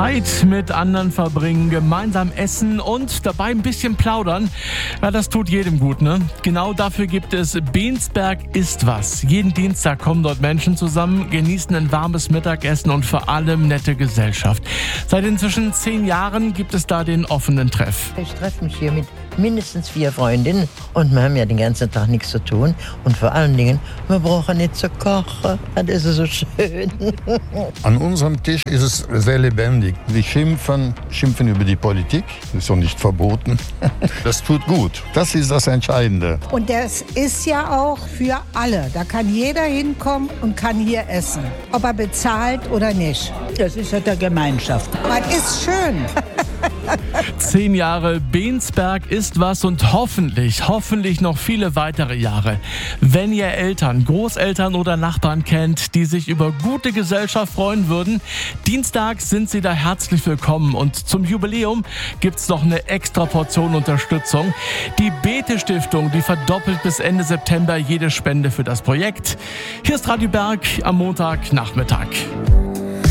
Zeit mit anderen verbringen, gemeinsam essen und dabei ein bisschen plaudern. Ja, das tut jedem gut, ne? Genau dafür gibt es Bensberg ist was. Jeden Dienstag kommen dort Menschen zusammen, genießen ein warmes Mittagessen und vor allem nette Gesellschaft. Seit inzwischen 10 Jahren gibt es da den offenen Treff. Ich treffe mich hier mit mindestens 4 Freundinnen und wir haben ja den ganzen Tag nichts zu tun. Und vor allen Dingen, wir brauchen nicht zu kochen. Das ist so schön. An unserem Tisch ist es sehr lebendig. Wir schimpfen über die Politik. Das ist auch nicht verboten. Das tut gut. Das ist das Entscheidende. Und das ist ja auch für alle. Da kann jeder hinkommen und kann hier essen. Ob er bezahlt oder nicht. Das ist ja der Gemeinschaft. Aber es ist schön. 10 Jahre Bensberg ist was und hoffentlich noch viele weitere Jahre. Wenn ihr Eltern, Großeltern oder Nachbarn kennt, die sich über gute Gesellschaft freuen würden, Dienstag sind sie da herzlich willkommen und zum Jubiläum gibt's noch eine extra Portion Unterstützung. Die Bete-Stiftung, die verdoppelt bis Ende September jede Spende für das Projekt. Hier ist Radio Berg am Montagnachmittag.